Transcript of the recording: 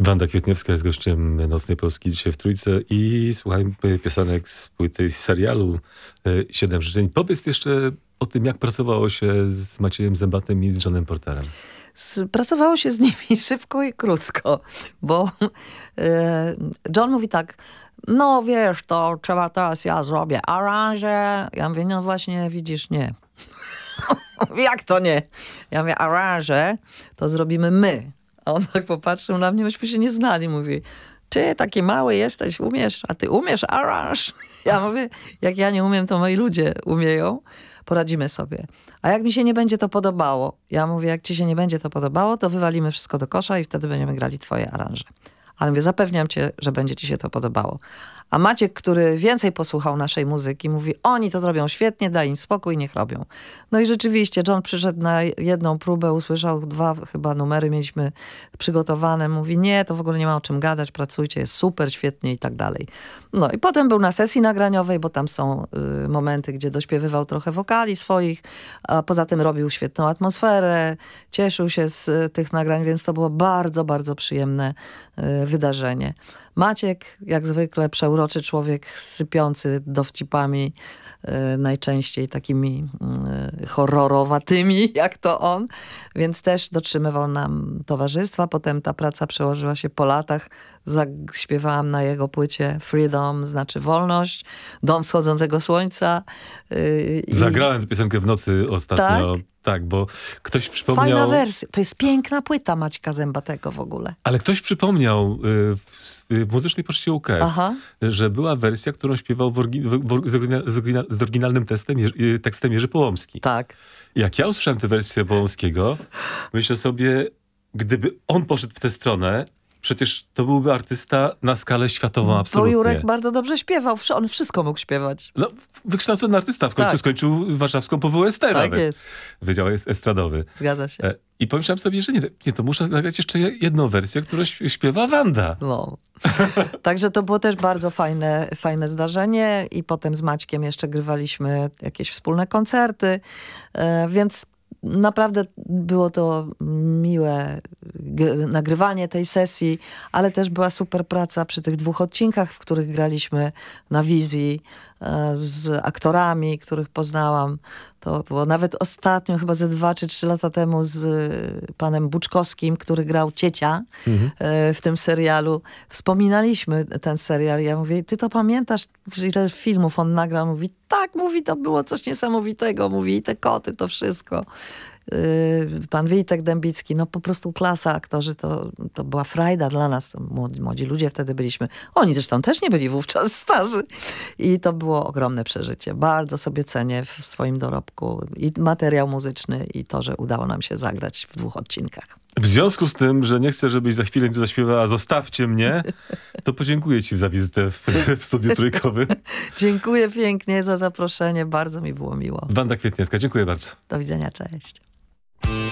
Wanda Kwietniewska jest gościem Nocnej Polski dzisiaj w Trójce i słuchajmy piosenek z płyty z serialu Siedem życzeń. Powiedz jeszcze o tym, jak pracowało się z Maciejem Zębatem i z Johnem Porterem. Pracowało się z nimi szybko i krótko, bo John mówi tak, no wiesz, to trzeba teraz ja zrobię aranże. Ja mówię, no właśnie, widzisz, nie. Jak to nie? Ja mówię, aranże to zrobimy my. A on tak popatrzył na mnie, myśmy się nie znali. Mówi, ty taki mały jesteś, umiesz, a ty umiesz aranż? Ja mówię, jak ja nie umiem, to moi ludzie umieją. Poradzimy sobie. A jak mi się nie będzie to podobało? Ja mówię, jak ci się nie będzie to podobało, to wywalimy wszystko do kosza i wtedy będziemy grali twoje aranże. Ale mówię, zapewniam cię, że będzie ci się to podobało. A Maciek, który więcej posłuchał naszej muzyki, mówi, oni to zrobią świetnie, daj im spokój, niech robią. No i rzeczywiście, John przyszedł na jedną próbę, usłyszał 2 chyba numery, mieliśmy przygotowane. Mówi, nie, to w ogóle nie ma o czym gadać, pracujcie, jest super, świetnie i tak dalej. No i potem był na sesji nagraniowej, bo tam są momenty, gdzie dośpiewywał trochę wokali swoich, a poza tym robił świetną atmosferę, cieszył się z tych nagrań, więc to było bardzo, bardzo przyjemne wydarzenie. Maciek, jak zwykle, przeuroczy człowiek, sypiący dowcipami, najczęściej takimi horrorowatymi, jak to on, więc też dotrzymywał nam towarzystwa. Potem ta praca przełożyła się po latach. Zaśpiewałam na jego płycie Freedom, znaczy wolność, Dom wschodzącego słońca. Zagrałem tę piosenkę w nocy ostatnio. Tak, bo ktoś przypomniał... Fajna wersja. To jest piękna płyta Maćka Zębatego w ogóle. Ale ktoś przypomniał w Muzycznej Poczcie UKF, że była wersja, którą śpiewał z oryginalnym tekstem Jerzy Połomski. Tak. Jak ja usłyszałem tę wersję Połomskiego, myślę sobie, gdyby on poszedł w tę stronę, przecież to byłby artysta na skalę światową absolutnie. Bo Jurek bardzo dobrze śpiewał. On wszystko mógł śpiewać. No, wykształcony artysta. W końcu skończył warszawską PWST nawet. Tak jest. Wydział estradowy. Zgadza się. I pomyślałem sobie, że nie, to muszę nagrać jeszcze jedną wersję, którą śpiewa Wanda. No. Także to było też bardzo fajne zdarzenie i potem z Maćkiem jeszcze grywaliśmy jakieś wspólne koncerty, więc naprawdę było to miłe nagrywanie tej sesji, ale też była super praca przy tych 2 odcinkach, w których graliśmy na wizji z aktorami, których poznałam. To było nawet ostatnio, chyba ze 2 czy 3 lata temu z panem Buczkowskim, który grał Ciecia w tym serialu. Wspominaliśmy ten serial. Ja mówię, ty to pamiętasz, ile filmów on nagrał? Mówi, tak, mówi, to było coś niesamowitego. Mówi, i te koty, to wszystko. Pan Witek Dębicki, no po prostu klasa aktorzy, to była frajda dla nas, to młodzi ludzie wtedy byliśmy, oni zresztą też nie byli wówczas starzy i to było ogromne przeżycie. Bardzo sobie cenię w swoim dorobku i materiał muzyczny i to, że udało nam się zagrać w 2 odcinkach. W związku z tym, że nie chcę, żebyś za chwilę tu zaśpiewała Zostawcie mnie, to podziękuję ci za wizytę w studiu trójkowym. Dziękuję pięknie za zaproszenie, bardzo mi było miło. Wanda Kwietniewska, dziękuję bardzo. Do widzenia, cześć.